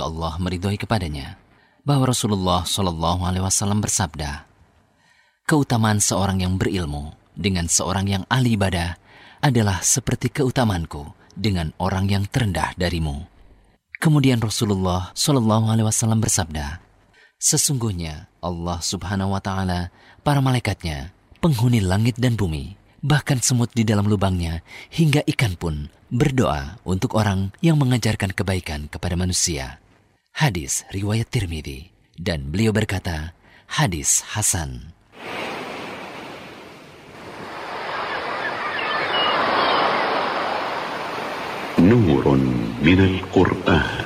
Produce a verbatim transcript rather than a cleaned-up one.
semoga Allah meridhoi kepadanya, bahwa Rasulullah shallallahu alaihi wasallam bersabda, keutamaan seorang yang berilmu dengan seorang yang ahli ibadah adalah seperti keutamaanku dengan orang yang terendah darimu. Kemudian Rasulullah shallallahu alaihi wasallam bersabda, sesungguhnya Allah subhanahu wa ta'ala, para malaikatnya, penghuni langit dan bumi, bahkan semut di dalam lubangnya, hingga ikan pun berdoa untuk orang yang mengajarkan kebaikan kepada manusia. Hadis riwayat Tirmidzi, dan beliau berkata, hadis hasan. نور من القرآن.